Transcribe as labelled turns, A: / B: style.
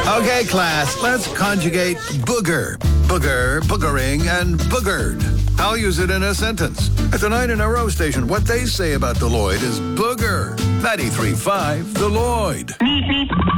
A: Okay, class, let's conjugate booger. Booger, boogering, and boogered. I'll use it in a sentence. At the 9 in a row station, what they say about the Lloyd is booger. 93.5 The Lloyd.